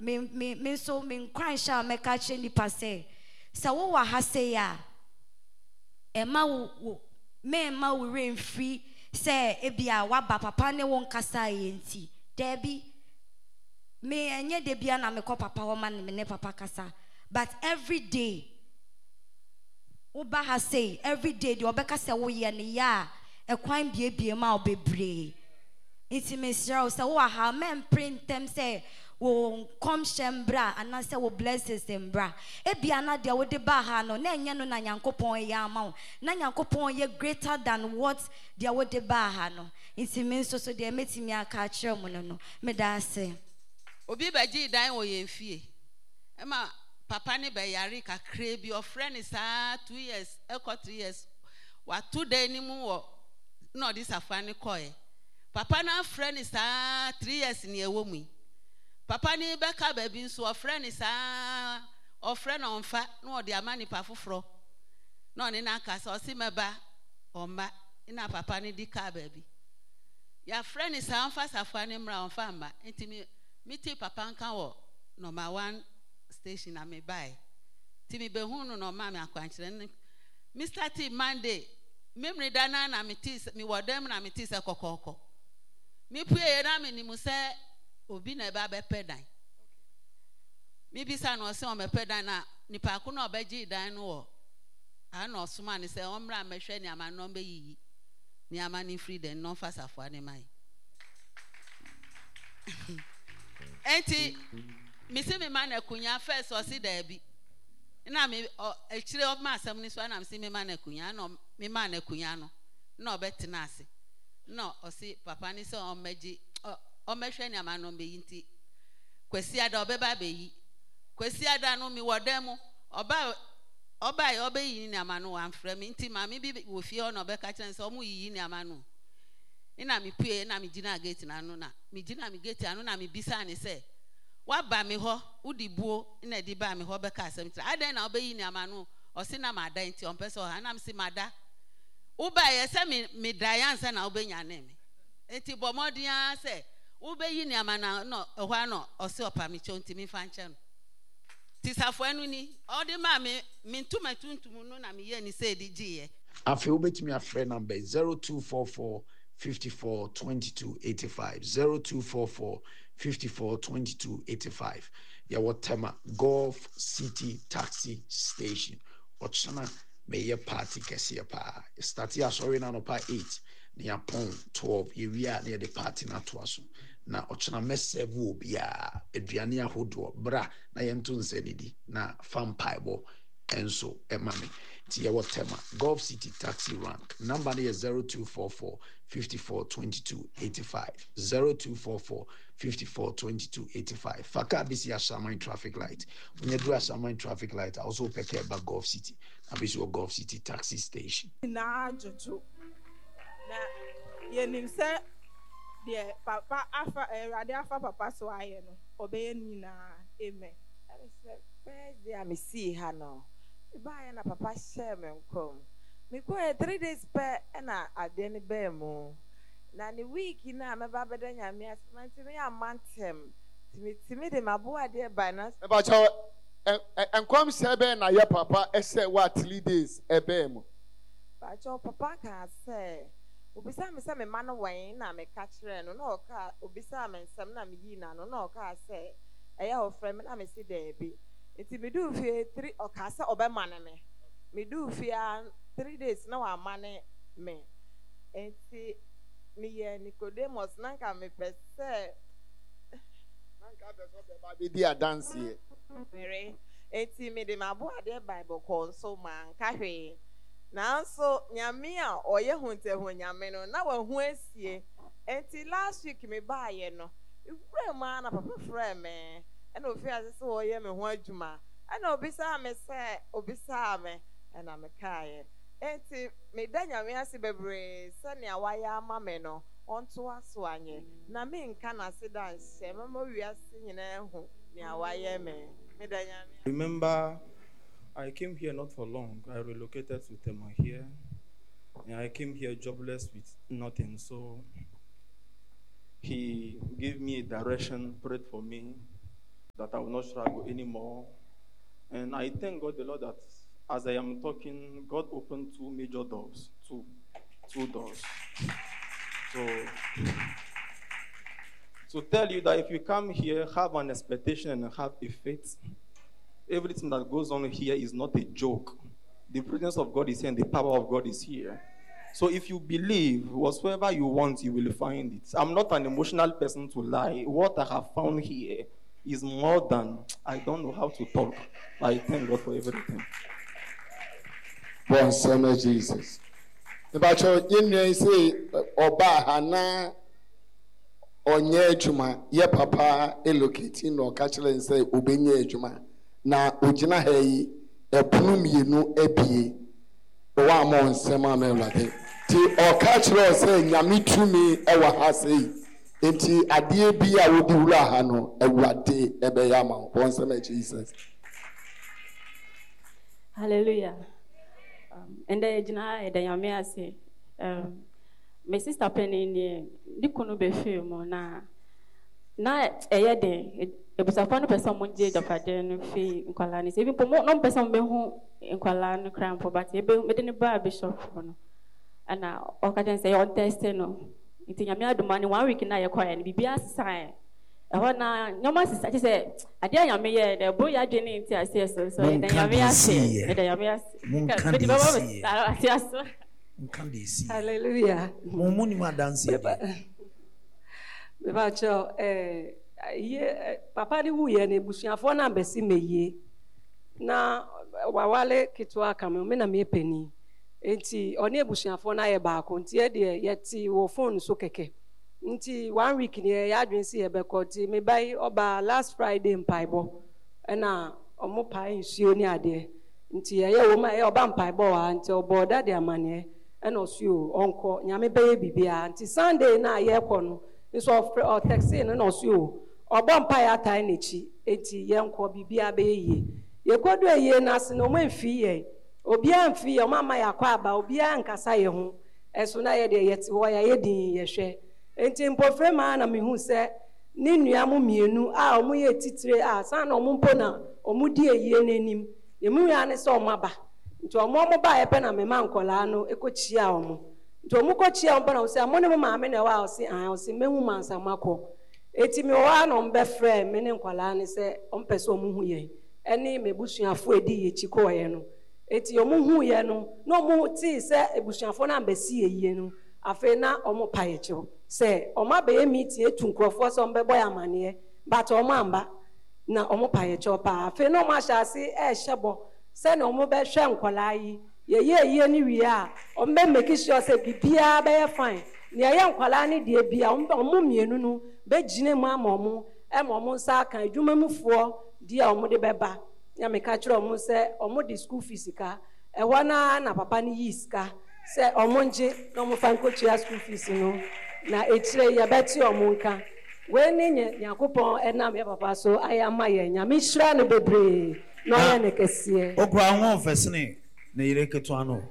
me so me cry sha me ka che nipa say wo wa ha say ya ema wo me ma wo rain free say ebia wa ba papa ne won kasa yenti debi me enye de bia na me ko papa wo ma ne papa kasa but every day Uba has say every day the obeka say wo ye ne ya ekwan biebie ma obebre intimacy say wo ha men print them say wo come shembra and say wo blesses them bra ebia na de wo de ba ha no na enye no na Nyankopon ye ama wo na Nyankopon ye greater than what de wo de ba ha no intimacy so de metimi aka kire mo no me da say obi baji dan wo ye mfie ema papa ne be yare kakra bi of friend is 2 years 3 years wa 2 day ni mu wo no this afani koye papa na friend is 3 years ni ewo mu papa ni be ka ba bi nso of friend is of friend on fa no de amani pa foforo no ne na aka so si meba omba ina papa ni di ka ba bi ya friend is fa safani mra on fa ma ntimi miti papa nka wo number 1 station I may buy. Timmy Behunu no mammy acquaintance. Mr. T Monday, memory dana na mitis, me wa dem na mitis a cococo. Me pray a mini muse obina babe pedine. Maybe son was some a pedina, Nipacuno beji dine war. I know Sumani say, Ombra me share near my number ye. Near money free then no fast of one mai. Auntie. Missy me man kunya first or see there be. Na me a chile of my some this one I'm see me man kunya no me man kunyano. No bet nasi. No or see papa ni so on meji o mehwe nya man no be yinti. Kwesi ada obeba be yi. Kwesi ada no mi wodemu oba obe yi ni amanu am frɛ me nti ma me bi wo fie no be ka kyerɛ so mu yi ni amanu. Ina mi pue na mi gina gate na no na. Mi gina mi gate anu na mi bisa ni say wa ba me ho udi buo na di ba me ho be ka asem tira adan na obeyi ni amanu o si na ma da nti on pese o ha na msi mada u ba ye se me da yansa na obenya na me enti bo modin se u beyi ni amana no ho ano o si opa me cho nti mi fa nche no ti safo anu ni o di ma me ntuma tuntum no na me ye ni se di giye afi obetimi afre number 0244 54 22 85 0244 54 22 85. Ya watema Golf City Taxi Station. Ochana meye party kesiye pa. Start ya sorry na no pa 8. Ni ya pon 12. Area near the party na tuaso. Na ochana mesevu obia. Edriani ya hodwo. Bra na yentu nsenidi. Na fampaibo. Enso emami. Tiya watema Golf City Taxi Rank. Number is 0244 54 22 85. 0244 54 22 85. Faka bisi Ashaman traffic light. When you do Ashaman traffic light, I also pick up about Golf City. I bisi your Golf City Taxi Station. Na jojo. Na yenim se de papa afa rade afa papa so aye no. Obeye ni na amen. I say birthday am see ha no. Buy na papa share me nkom. Me go 3 days per na ade ni be mu. Na ni week na me ba beda nyame asmanti me amantem. Timi de mabo ade by na. E ba cho enkom share be na your papa ese what 3 days e be mu. Ba cho papa ka say obisa me say me ma no wen na me ka kire no na oka obisa me nsam na me yi na no na oka say eya ho frɛ me na me si there bi. Iti me do fie 3 okasa obema me. Me do fie 3 days na wa mane me. Enti me ye Nicodemus nanka me pese Nanka be so be ba be dia dance here. Mere enti me de mabo ade Bible console man ka hwe. Nanso nyame a oye hunte ho nyame no na wa hu asie. Enti last week me ba ye no. Ifre ma na papa frɛ me. And if you so I am a wajuma, and obisa me say, obisa me, and I'm a kaya. And me danya me as a baby, send ya wire mameno, on to us one ye. Na me can I sit down, say, Mamma, we are singing near wire me. Remember, I came here not for long. I relocated to Tema here. And I came here jobless with nothing. So he gave me a direction, prayed for me, that I will not struggle anymore. And I thank God the Lord that as I am talking, God opened two major doors. Two doors. So to tell you that if you come here, have an expectation and have a faith, everything that goes on here is not a joke. The presence of God is here and the power of God is here. So if you believe, whatsoever you want, you will find it. I'm not an emotional person to lie. What I have found here is more than, I don't know how to talk. I thank God for everything. Bon summer Jesus. About your Indian say, Oba Hana Onye Juma, ye papa, elocating or catcher and say, Obenye Juma. Na Ujina Hey, a plum ye no epi. One more summer melody. Ti or catcher say, Yami to me, ewa hase. Enti adie bi a wodi wura ha no awurade ebeyama bon summer Jesus. Hallelujah. And then Jina, the Yamia say, my sister Penny, ni kunu be film na a yede, a was a fun person one day of a den fee in Colani, even promote no person be home in Colani cram for but a bill made in a bar bishop. And now, or can say on testing no. It's Yamia the money 1 week in I acquire and be a sign. I want no more sister said, I dare Yamia, the boy I didn't say so. So then Yamia say, Hallelujah. Monima dance. Bebacho, Papa, who ye nebushia for number see me ye. Na wawale kitwa kame, mena me penny. Enti one busuafo na ye ba ko nti e de yeti wo phone so keke nti 1 week ne ya adwen si e be ko ti me bai oba last Friday mpaibo na omo pai nsuo ni ade nti ye wo ma ye oba mpaibo wa nti obo da de amane na osuo onko nyame beye bibia nti Sunday na ye ko no nso o taxi no osuo obo mpai atai nechi enti ye nko bibia be ye ye kodo ye na se no mfi ye obia mfi ya mama yakwa aba obia nkasa ye ho eso na ye de yeti ho ya ye din ye hwe enti mpofema na mehu se ni nua mo mienu a omo ye titire a san na omo mpo na omo di eyie nanim ye mu ya ne se omo aba nti omo ba ye pe na me ma nkola no ekochia omo nti omo kochia omo na o se amone mo ma me na wa o se mehu mansa mako eti me wa no mbe frɛ me ne nkola ne se ompese omo hu ye eni mebusuafo edi ye chiko ye no eti omuhu ye no no mu ti se ebusuafo na mbesi ye no afi na omo payecho se omo abaye meeting etu nkrofo so mbebo ya mane but omo amba na omo payecho pa afi no ma shasi hyebo se na omo be hwe nkola yi ye ni wi a omo be make sure se bibia be fine ne ye nkola ni de bia omo mienu no be gine mu amomo e momo nsa kan adwumamufuo dia omo de beba ya me ka kire omo se omo di school fees ka e wana na papa ni yiska se omo nje no mo fan kochia school fees no na etire ya beti omo nka we ni nyakopon enam ya papa so ayama ye nya me hira no bebre no ya ne kese okwa ho ofesene na yire keto ano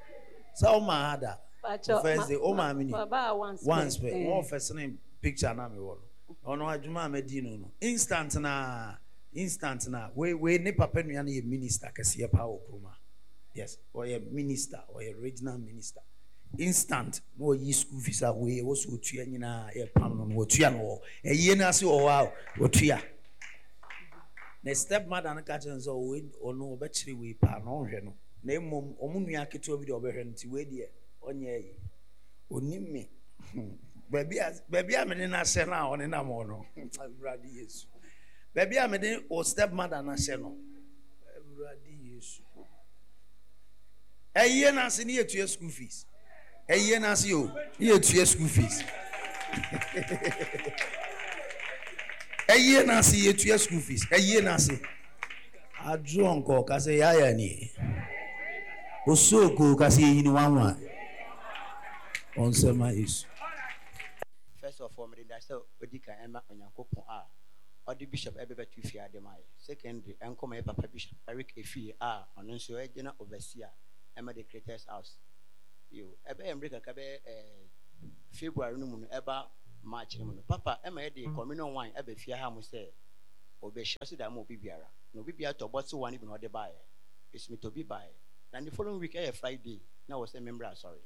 sa o ma ada first day o ma mini once pe o ofesene picture na me wo ono adwuma amadi no instant na we ne papa nua na ye minister kase pa okroma yes or ye minister or ye regional minister instant no yi school fees we wo so otua nyina ye pam no otua no e ye na se o wa otua na stepmother na ka chen so we ono obekire we pa no hwe no na emom omunua keto bi de obehwe nti we de onye yi onime baby a me na se na one na mo no brady yesu baby a me o stepmother na se no brady yesu eye na se ni etua school fees eye na se o ni etua school fees eye na se etua school fees eye na se adu onko ka se ya ni osoko ka se yi ni wanwa on sema yesu. First of all, I said, Odika Emma on your coupon are, or the bishop ever to fear the my. Secondly, and come Papa Bishop Eric Efi are on Unso General Overseer, Emma the Creator's house. You ever embrace a cabe February, ever March, Papa, Emma the communal wine, ever fear how we say. obehia so da mo bibiara no bibia to bottle one even order buy it's me to be buy and the following week Friday na was a member sorry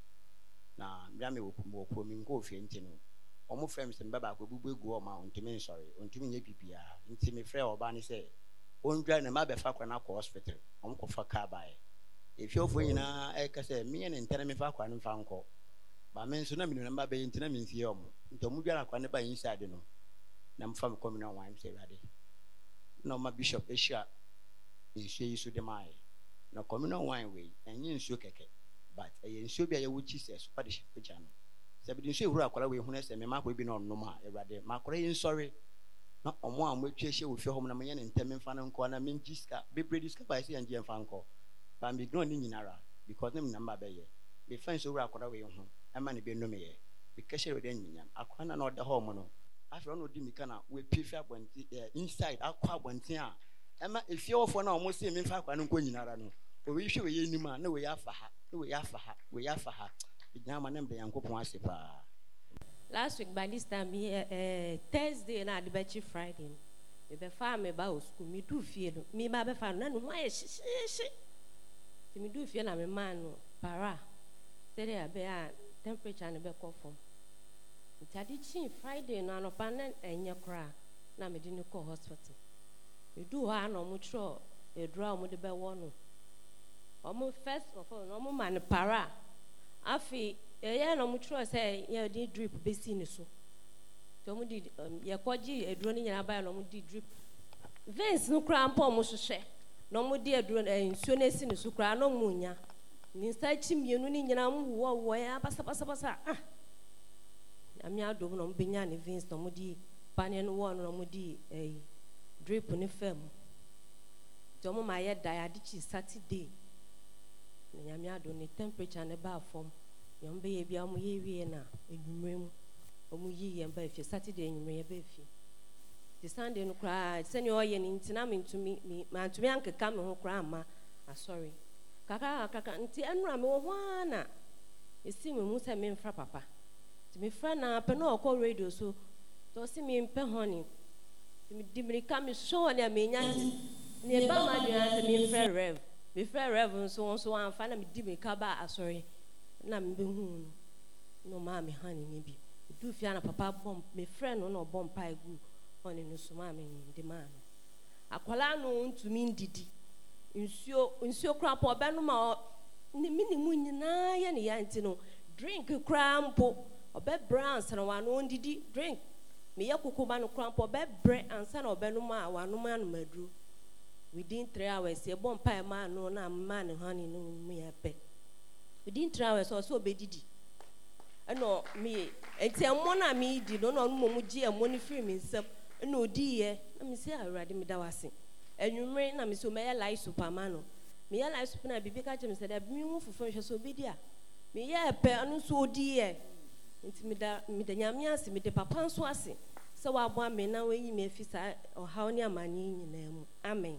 na me wo mi nko ofie ntino omo frem se mbaba ko bubu egu o ma ontimi sorry ontimi nye bibia ntimi frɛ oba ne sɛ ondwa na ma be fa kwa na ko hospital omo ko fa car buy if you for nyina e ka sɛ me ne ntene me fa kwa ne fa nko ba me nso na me namba be ntina me nsie omo ntomu dwa na kwa ne ba inside no na mfa me communal wine say rade no ma bishop Asia nsuo yi so de mai na communal wine we enye nsuo keke but e nsuo bia ye wo Jesus pa de hyepa no se bi nsuo huru akwara we hu na se me makwa bi na onno ma rade makora yin sorry na omo a mo atwa hye wo fie hom na menye ne ntem mfa no nko na menjiska bebre diska ba se anje mfa nko ba me ignore ni nyinara because nem namba be ye me fan so huru akwara we hu ama ne be no me ye be kashe we de nyanyam akwa na oda ho mo no afro no di mika na we pifi abonti inside akwa abonti a ema efie wofo na omo se me mfa akwa no nko nyinara no o we hwe we ye nim a na we afa ha na we afa ha nyama na mbe yankopon ase pa. Last week by this time Thursday na the Friday me be fa me ba o school me do fie no me ba be fa no na no ma ye hye ti me do fie na me man no para tere abe a temperature na be ko form ntade chi Friday no anopa na enye kra na me di ne ko hospital me do ha na mo tro edura mo de be wo no omo first of all no mo man para afi eye no mo tro say ye di drip be si ne so to mo di ye kwaji eduro ni nyina ba no mo di drip veins no kra mpo mo hwehwe no mo di eduro nsuo na si ne so kra no mo nya ni sa chi mienu ni nyina mo wo ya basa ami adom no benya ne veins no mo di pane no wo no mo di drip ne fam to mo ma ye diabetes Saturday na ami adom ne temperature ne ba form yom be ye bia mo ye wie na enwumrem omo yi ye ba fi Saturday enwumrem ye ba fi the Sunday no kra se ne o ye ni ntina me ntumi ma ntumi ankeka me ho kra ma sorry kaka nti enura me wo hwa na esi me mu se me mfra papa ti me fra na pe na okọ radio so to si me mpe honey ti me di me ka me show na me nya ne ba ma dua se me fra rev so anfa na me di me ka ba sorry na me be hu no ma me honey ni bi du fia na papa bom me fra no bom pa egu honey no so ma me ndi ma akwala no ntumi ndidi nsuo kra po be no ma ni minimu nyina ye ne ya nti no drink kra mpo obe brown sana wa no ndidi drink me ye kokoba no kra mpo be bre ansa na obe no ma wa no ma no madru within 3 hours e bom pa ma no na ma ne honey no mu ya pe within 3 hours also obedidi eno me enti amo na me di no no mo gi amo ni free me nsem eno odi ye na me se awurade me da wase enwumre na me so me ye life superman no me ye life super na bibi ka chem se da mi hu fufu hwe so obedi a me ye pe anu so odi ye enti me da nyame ase me de papa nso ase se wa abo ame na we yi me afisa o haw ni amani nyina mu amen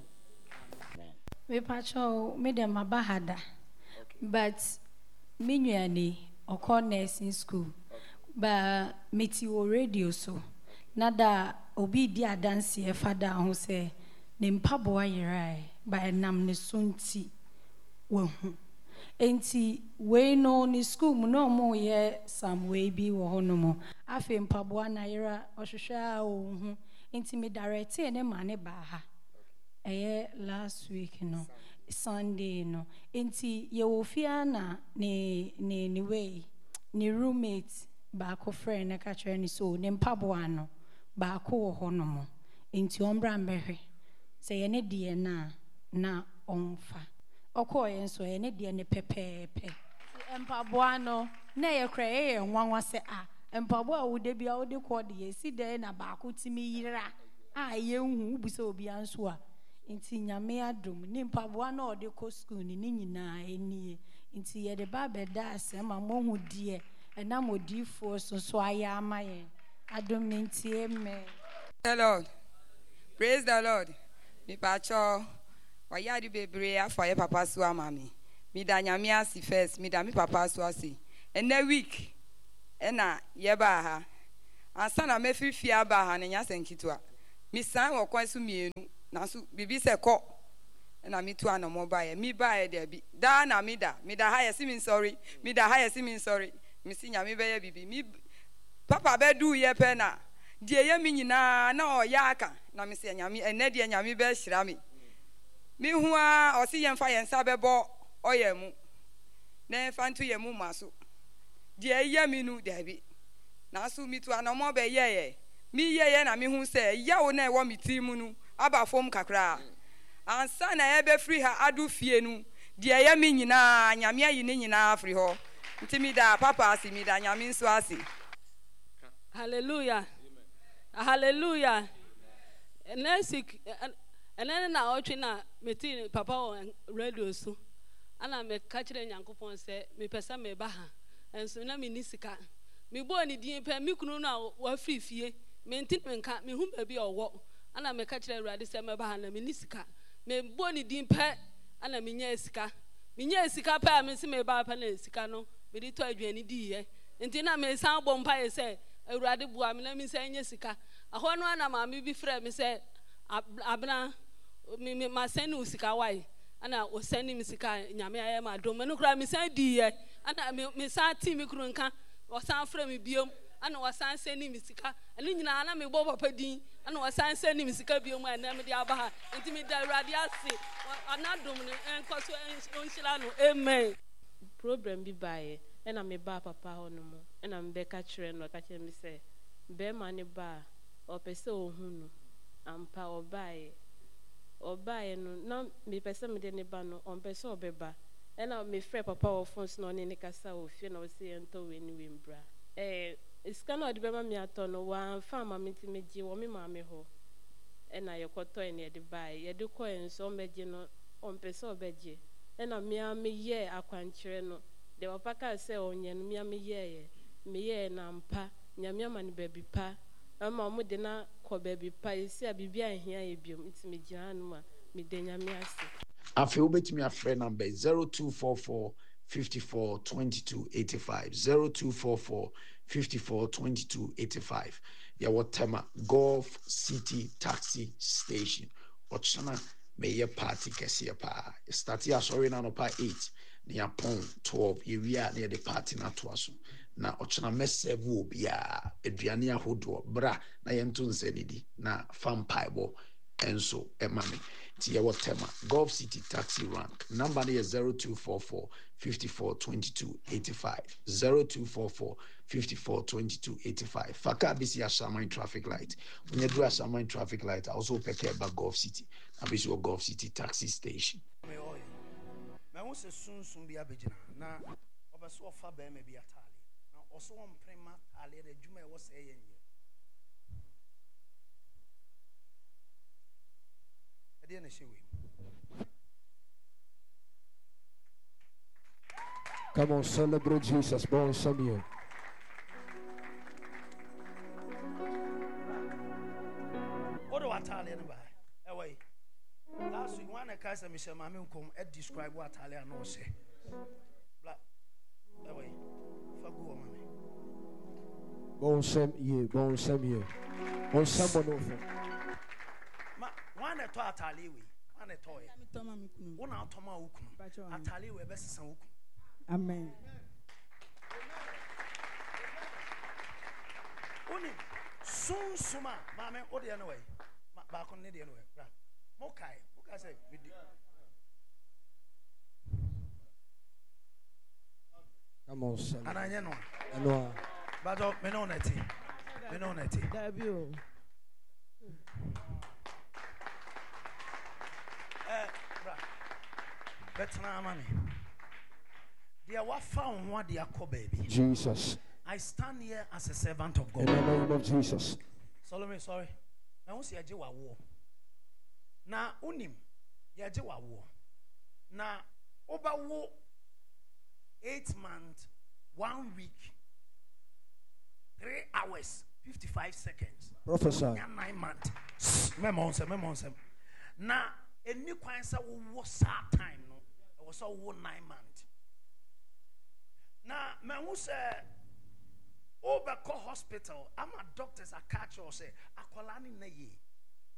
me pacho me de mabahada but me nyane okọ nursing school ba meti wo radio so nada obi di adanse e fada ho se ne mpabo ayerai ba nam ne sunti wo hu enti we no ni school mu no mo ye some way bi wo ho no mo afi mpabo anayera ohwehwe a wo hu enti me direct ne ma ne ba ha last week no Sunday no enti ye wo fia na ne way ni roommate ba ko friend na ka kire ni so ne mpabo ano ba ko wo ho no mo enti ombra mbehwe se ye ne die na onfa okọ ye nso ye ne die ne pepepe mpabo ano na ye kra ye nwanwa se mpabo a wo de bia wo de ko de ye si de na ba ko timi yira ye hu bu se obi anso a nti nyame adom ni mpaboa na ode ko school ni nyina enie nti ye de ba beda asema mohu die na modifo so aya amaye adom nti amen. The Lord, praise the Lord. Me pacho waya di bebre afa ye papa so amami me da nyame asi first me da me papa so asi ena week ena ye ba ha ansa na mefifia ba ha na nya senkitwa Misan wɔ kwan so mienu nanso bibi sɛ kɔ na mitu anamo bae mi bae de bi da na mi da ha yɛ si mi sorry mi da ha yɛ si mi sorry mi si nya mi bɛyɛ bibi mi papa bɛ du yɛ pɛ na die yɛ mi nyinaa na ɔyɛ aka na mi sɛ nya mi ɛnɛ deɛ nya mi bɛ hyira mi mi hu a ɔsi yɛn fa yɛn nsa bɛbɔ ɔyɛ mu na yɛn fa nto yɛn mu ma so die yɛ mi nu de bi nanso mitu anamo bɛ yɛ mi yɛ na mi hu sɛ yawo na ɛwɔ mi ti mu nu aba fom kakra ansa na ebe free ha adu fie nu de ɛyɛ mi nyinaa nyame ayi ne nyinaa free hɔ nti mi da papa asi mi da nyame nso asi. Hallelujah. Hallelujah. Next week ɛnɛ na ɔtwe na meti papa wɔ radio so ana me ka kyerɛ Nyankopɔn sɛ me pɛsɛ me ba ha enso na me ni sika me bo ni din pɛ me kunu na wa free fie me nti me nka me hu ba bi ɔwɔ ana me ka kyerɛ Awurade sɛ me ba ha na me ni sika me bo ni din pɛ ana me nya sika pɛ a me se me ba pɛ na sika no me di to adwani di yɛ nti na me san bɔ mpa yɛ sɛ Awurade bua me na me san nya sika ahɔ no ana ma me bi frɛ me sɛ abna me ma send u sika wai ana o send me sika nyame ayɛ ma dom no kura me san di yɛ ana me san ti me kuru nka o san frɛ me biom ana o san send me sika ɛno nyinaa na me bɔ papa din ana o san send me sika biom ana me di aba ha nti me da Awurade ase ana dom no enko so onhyira no amen. Problem bi bae ɛna me ba papa hɔ no mo ɛna me bɛka kyerɛ no ka kyerɛ me sɛ bɛrima ne ba ɔpɛ sɛ ohu no ampa ɔbae no na me pɛ sɛ me de ne ba no ɔmpɛ sɛ ɔbɛba ɛna me frɛ papa wɔ phone so na ɔne ne kasa wɔ fie na ɔsɛ yɛntɔ wɔ ni wembra sika na ɔde bɛma me atɔ no wɔamfa ama me nti megye wɔ me maame hɔ ɛna yɛkɔtɔe ne yɛde bae yɛde kɔɛ nso ɔmmɛgye no ɔmpɛ sɛ ɔbɛgye ɛna mea meyɛɛ akwankyerɛ no de papa kaa sɛ ɔnyɛ no mea meyɛɛ na mpa nyame ama ne baabi pa ama ɔmo de na kɔ baabi pa esi a biribi ahia yɛ biom nti megyina no ma mede nyame ase. Afei wobɛtumi afrɛ number 0244 54 22 85 0244 54 22 85 yɛwɔ tema Golf City Taxi Station ɔkyena meyɛ party kɛseɛ paa start asɔre na anɔpa 8 ne yɛapɔn 12 yɛwie a ne yɛde party no atoa so na ɔkyena mɛsɛve wɔ biaa aduane ahodoɔ bra na yɛnto nsɛ ne di na fa mpaebɔ ɛnso ɛma me nti yɛwɔ tema Golf City Taxi Rank number no yɛ 0244 54 22 85 0244 54 22 85 faka bisi Ashaman traffic light when you do Ashaman traffic light also pick up Golf City na bisi wɔ Golf City Taxi Station me won se sunsun bi abegina na obeso ofa ba me bi atale na oso won prema ale na dwuma e wo se ye nye ade na hye we Come on, celebrate Jesus, born Samuel. Odo atale no ba e last week one guy said Michelle Mami come describe what atale no say bla e fagu mami Born Samuel. On someone over. Ma one to atale we one to one atoma ukunu atale we be sesan ukunu amen oni suma mami odi eno we ba kon ne de eno we bra mokai say come on son ananya no no but me no neti dabio bra betna mami they are found what they are called baby Jesus. I stand here as a servant of God in the name of Jesus. Solomon sorry na won se aje wa wo na unim yaje wa wo na oba wo 8 months 1 week 3 hours 55 seconds Professor 9 months memon na eni kwan sa wo sa time no e was so wo 9 months na me hu se oba ko hospital ama doctors are catch or say akwala ni na ye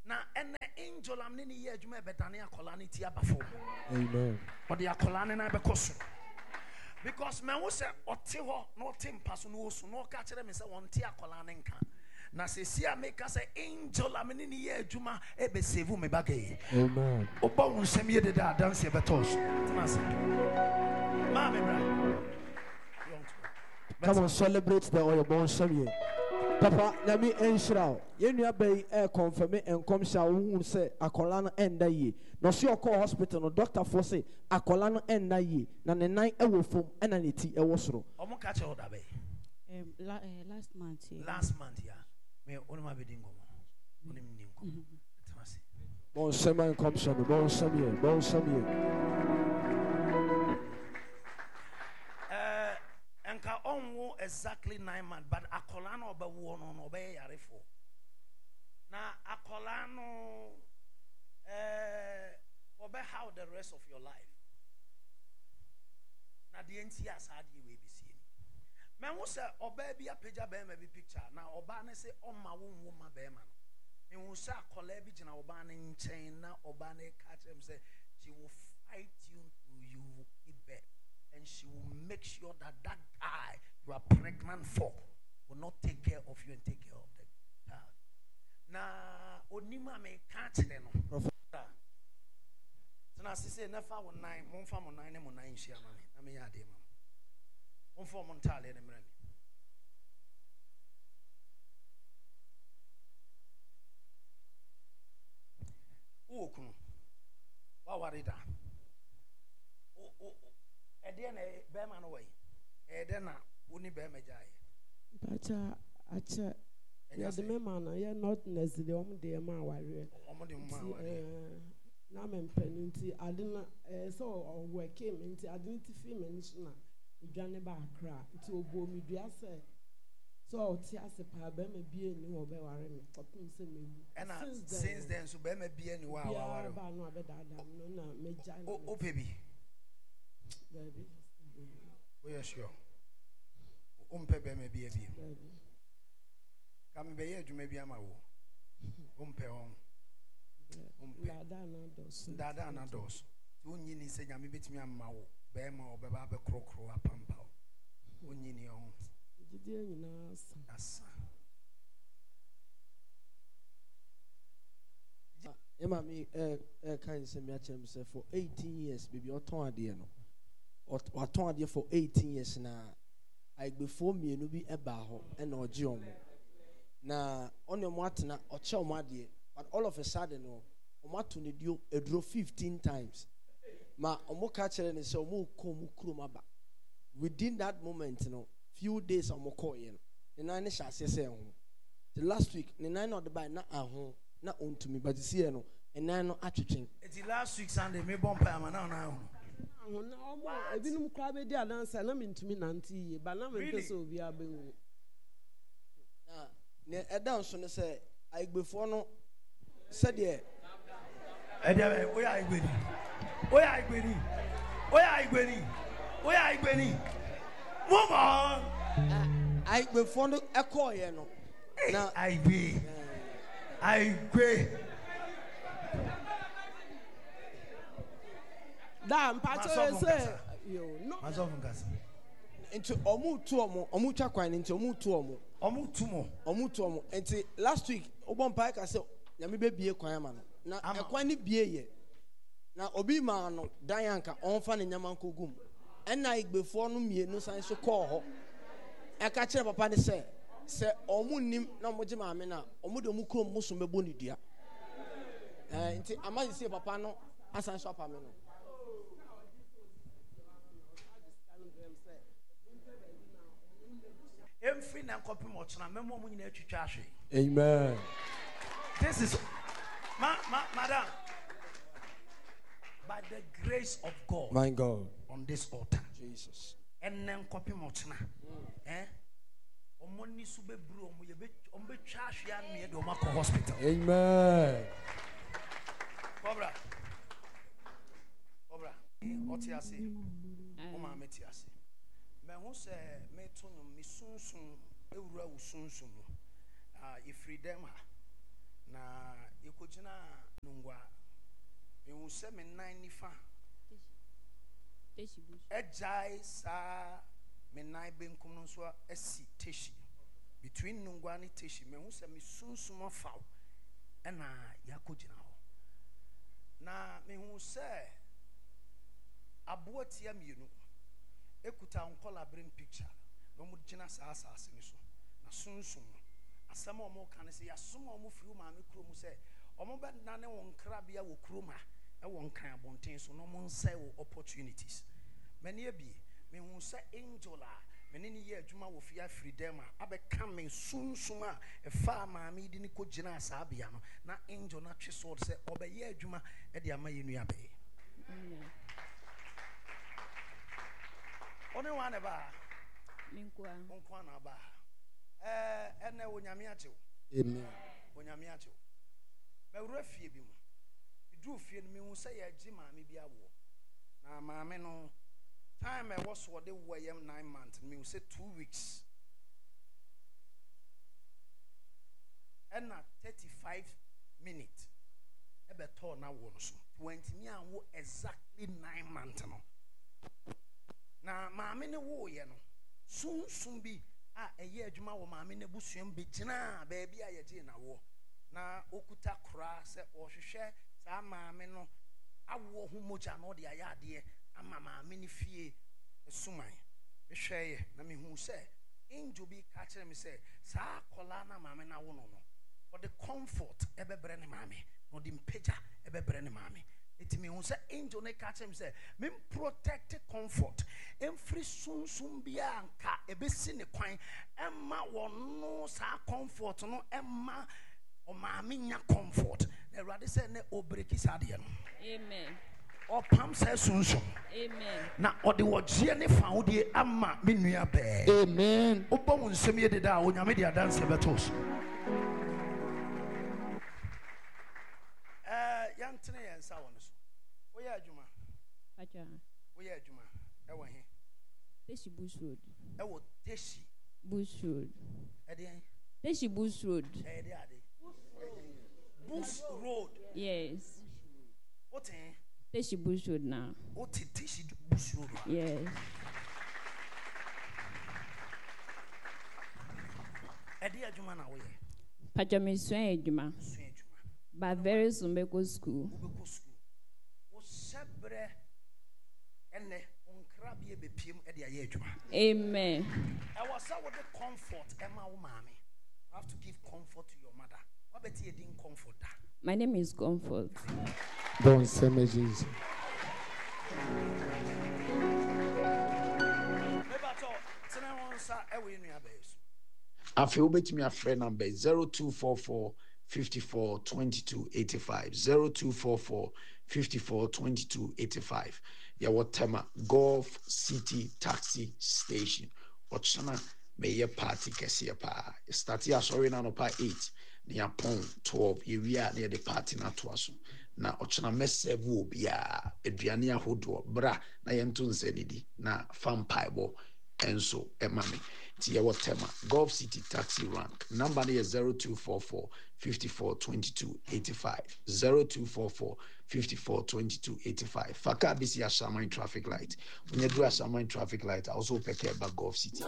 na ene angel am ne ne ye adwuma betane akola ne ti abafo. Amen. But the akola ne na bekoso. Because me wo se ote ho na ote mpaso no osu no ka kire me se won te akola ne nka. Na se si ameka se angel am ne ne ye adwuma e be save me bagay. Amen. Oba won sem ye de da dance e betos. Tena se. Ma me bra. Come on, celebrate the oil born some year. Papa, let me ensure you know be confirm and come shall who say akolano end ye. No see your hospital no doctor for say akolano end ye. Na ne nine ewo fom and an eti ewo soro. Omo catch all that be. Last month here. Last month yeah. Me only be dingo. Only dingo. Tena se. Bon sema come some bon some year. Bon some year. Enka onwo exactly 9 months, but akolano oba wo no oba yare for. Na akolano oba how the rest of your life. Na the NCA asadi we be seeing. Me wo say oba bi apeja be ma bi picture na oba ne say oma wo ma be ma no. Me wo say akola bi gina oba ne nchen na oba ne catch him say she will fight you till you give birth. And she will make sure that that guy you are pregnant for will not take care of you and take care of the child. Na onima me can't no. So na say never one nine, mon fa mon nine mo nine share mami. Na me ya de mam. Mon fa mon tale ne mrami. Wo kunu. Wa warida. Edena bema no way. Edena uni bema jai. But acha ya de mema na ya not necessarily de ma ware. De ma ware. Na me mpani nti adena so work him nti adena ti fi mention na edwane ba akra nti obo mi dua se so ti ase pa bema bie ni wo be ware me kopim se mewu. And since then so bema bie ni wa ware. Ba no abeda no na meja. O pebi. Baby. We are sure. Umpe may be a view. Come be here to maybe I'm a wo. Umpe on. Dada dos. Unyin is saying, I'm a bit me a mau, Bema or Baba Crocro a pampa. Unyin on. Yes. Emma me kind of say for 18 years, baby, or ton idea no. Or ton idea for 18 years now. I before me no be ebaho and or John. Na on your matna or chow madie, but all of a sudden no, Omatu need you a draw 15 times. Ma omo catcher and so mo komu krumaba. Within that moment, no, few days I'm koyen. The nine shall say the last week, the nine not by na home. Not own to me, but you see, no, and I know attributing. It's last week Sunday, me bomb pam now. I didn't cry with the answer, and I'm into me, Nancy, but I'm in so we are being. A dance on the say, I before no said, yeah. Where are you going? Where are you going? Where are you going? Where are you going? Move on. I before no echo, you know. Now I be. I agree. Damn, Pacho say, you no. Mazovungas. Into omu chakwan into omu tumo. Into last week, Obon Pike I said, "Yami be kwan ma no." Na ekwan ni bie ye. Na obi ma no Dayanka onfa ne nyamanko gum. Na igbefo no mienu san so call ho. E ka kire papa ne say omu nim na mo gima ame na omu de mu krom muso mebo ni dua. Nti amazi say papa no asan so apa me no. Amen. This is madam, by the grace of God, my God, on this altar, Jesus. And then copy mochna. Omoni sube bru ombe charge ya me do mako hospital. Amen. Cobra. Oti ase. Oma meti ase. Me hu se me tunu mi sunsun ewura wo sunsun no. Ifri dem ha. na yɛkɔgyina nongwa mehu sɛ me nan nifa agyae saa me nan benkum no nso asi teshi between nongwa ne teshi mehu sɛ me sunsum afaw ɛna yɛakɔgyina hɔ na mehu sɛ aboa tia mmienu ekuta nkɔla bring picture na ɔmo gyina saa asase ne so na sunsum no asɛm a ɔmo ka ne sɛ yɛasom a ɔmo firi maame kurom sɛ ɔmo bɛnane wɔn nkrabea wɔ kurom a ɛwɔ nkran abɔnten so na ɔmo nsɛe wɔ opportunities mɛni ebie mehu sɛ angel a mene ne yɛ adwuma wɔ fie afiri dɛm a abɛka me sunsum a ɛfa maame di ne kɔgyina saa bea no na angel na twe so sɛ ɔbɛyɛ adwuma ɛde ama yɛ nua bɛyɛ ɔne wa ne ba nkwa na ba ɛnɛ onyame akyew amen onyame akyew mɛwura fie bi mu meduru fie no mehu sɛ yɛagye maame bi awoɔ na maame no time I was what they were 9 months, mean say 2 weeks. And not 35 minutes. Ebe to na wonso. 20 me and wo exactly 9 months no. Na maame ne wo ye no. Soon bi a eye adwuma wo maame ne busuam bi gina baabi a ye gye na wo. Na okuta kra se ohwehwe saa maame no awo hu moja no de ayade ama maame ne fie esuman ehweye na mehu sɛ angel bi ka kyerɛ me sɛ saa kola na maame na wo no no for the comfort ebebre ne maame no the mpagya ebebre ne maame eti mehu sɛ angel ne ka kyerɛ me sɛ me protect comfort emfiri sunsum bia anka ebesi ne kwan emma wono saa comfort no emma o maame nya comfort na Awurade sɛ ne obreki saa de no amen. or Pam says soon. Amen. Now, or the word Jenny found the Amma Minia Bear. Amen. Open semi the da when you made your dance betos. Yantine and Sounds. Where are Juma? Where are Juma? Ewa he. Teshi Bush Road. Ewo Teshi Bush Road. Edian. Teshi Bush Road. Bush Road. Yes. What eh? Teshi Bush Road now. What Teshi Bush Road? Yes. Edia Juma na we. Pajami Swen Juma. But very soon we go school. Amen. I was with the comfort, Emma Umami. You have to give comfort to your mother. What better you didn't comfort that? My name is Comfort. Don't say me Jesus. I feel bet me a friend number 0244 54 22 85 0244 54 22 85. Ya what tema Gulf City Taxi Station. Ochana may party kesia pa. Start ya sorry na no pa 8. Near pon 12 area near the party na toaso. Na ochana mesevu bia eduane ahodo bra na yentun senidi na fam paibo enso emami. Tia what tema Gulf City Taxi Rank. Number is 0244 54 22 85 0244 54 22 85. Faka bisi Ashaman traffic light. When you do Ashaman traffic light, I also pick up Gulf City.